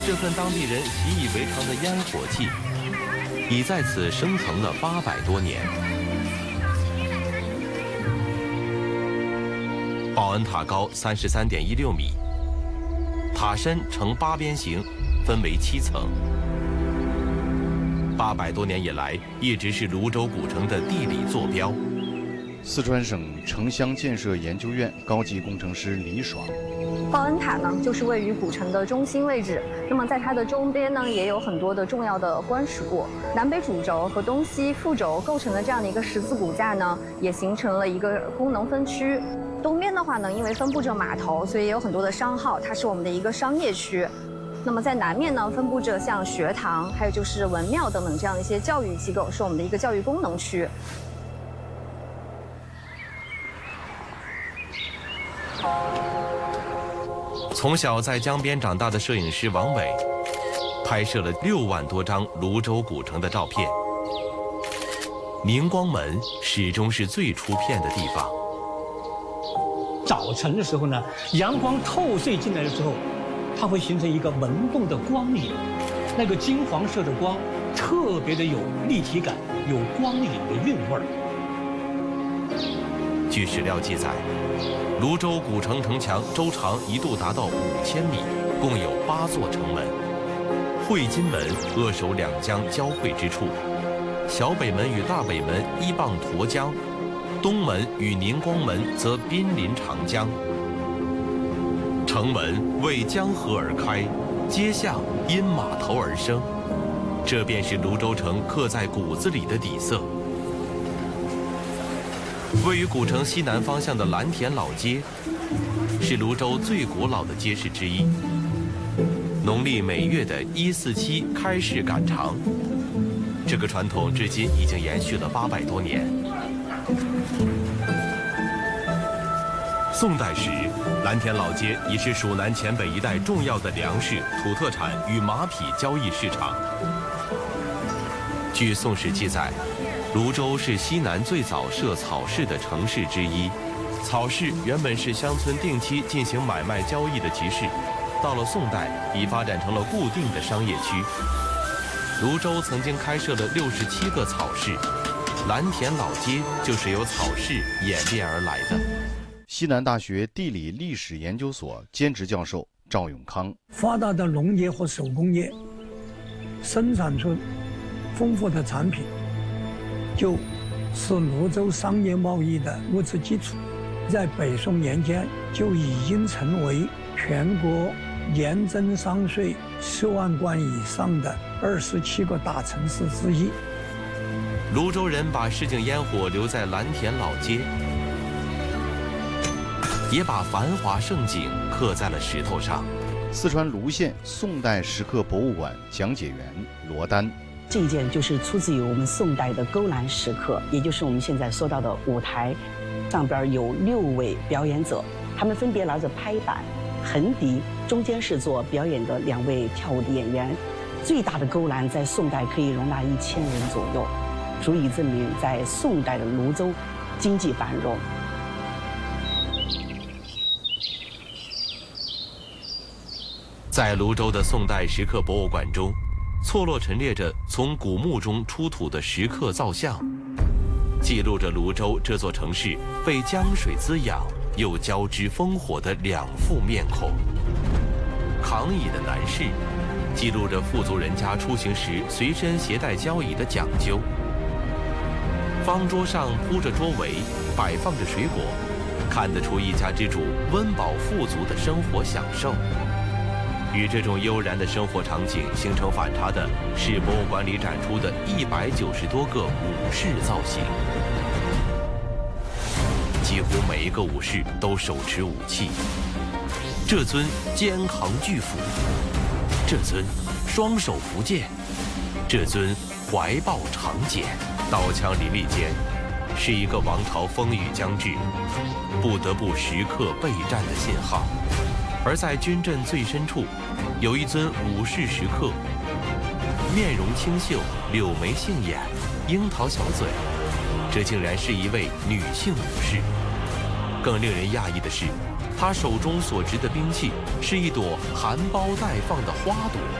这份当地人习以为常的烟火气，已在此生存了800多年。报恩塔高33.16米，塔身呈8边形，分为7层。800多年以来，一直是泸州古城的地理坐标。 四川省城乡建设研究院高级工程师李爽。 报恩塔呢，就是位于古城的中心位置。那么在它的周边呢，也有很多的重要的官署。南北主轴和东西副轴构成的这样的一个十字骨架呢，也形成了一个功能分区。东边的话呢，因为分布着码头，所以也有很多的商号，它是我们的一个商业区。那么在南面呢，分布着像学堂，还有就是文庙等等这样的一些教育机构，是我们的一个教育功能区。 从小在江边长大的摄影师王伟，拍摄了6万多张泸州古城的照片。宁光门始终是最出片的地方。 早晨的时候呢，阳光透射进来的时候，它会形成一个萌动的光影，那个金黄色的光特别的有立体感，有光影的韵味儿。 据史料记载，泸州古城城墙周长一度达到5000米，共有8座城门。会津门扼守两江交汇之处，小北门与大北门依傍沱江，东门与宁光门则濒临长江。城门为江河而开，街巷因码头而生，这便是泸州城刻在骨子里的底色。位于古城西南方向的蓝田老街，是泸州最古老的街市之一。农历每月的147开市赶场，这个传统至今已经延续了800多年。宋代时，蓝田老街已是蜀南黔北一带重要的粮食、土特产与马匹交易市场。据《宋史》记载，泸州是西南最早设草市的城市之一。草市原本是乡村定期进行买卖交易的集市，到了宋代已发展成了固定的商业区。泸州曾经开设了67个草市，蓝田老街就是由草市演变而来的。 西南大学地理历史研究所兼职教授赵永康： 发达的农业和手工业生产出丰富的产品，就是泸州商业贸易的物质基础。在北宋年间就已经成为全国年征商税10万贯以上的27个大城市之一。 泸州人把市井烟火留在蓝田老街，也把繁华盛景刻在了石头上。 四川泸县宋代石刻博物馆讲解员罗丹： 这一件就是出自于我们宋代的勾栏石刻，也就是我们现在说到的舞台，上边有6位表演者，他们分别拿着拍板、横笛，中间是做表演的2位跳舞的演员。最大的勾栏在宋代可以容纳1000人左右，足以证明在宋代的泸州经济繁荣。 在泸州的宋代石刻博物馆中，错落陈列着从古墓中出土的石刻造像，记录着泸州这座城市被江水滋养又交织烽火的2副面孔。扛椅的男士记录着富足人家出行时随身携带交椅的讲究。方桌上铺着桌围，摆放着水果，看得出一家之主温饱富足的生活享受。与这种悠然的生活场景形成反差的是博物馆里展出的190多个武士造型，几乎每一个武士都手持武器，这尊肩扛巨斧，这尊双手扶剑，这尊怀抱长锏，刀枪林立间，是一个王朝风雨将至，不得不时刻备战的信号。而在军阵最深处，有一尊武士石刻，面容清秀，柳眉杏眼，樱桃小嘴，这竟然是一位女性武士。更令人讶异的是， 他手中所执的兵器是一朵含苞待放的花朵。